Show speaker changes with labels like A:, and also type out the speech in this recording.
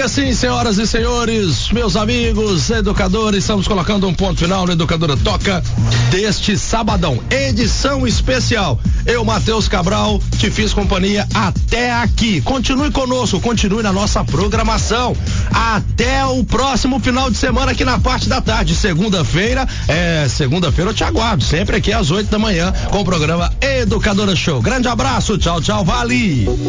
A: assim, senhoras e senhores, meus amigos educadores, estamos colocando um ponto final no Educadora Toca deste sabadão, edição especial. Eu, Matheus Cabral, te fiz companhia até aqui. Continue conosco, continue na nossa programação. Até o próximo final de semana aqui na parte da tarde. Segunda-feira eu te aguardo, sempre aqui às 8 da manhã com o programa Educadora Show. Grande abraço, tchau, tchau, vale!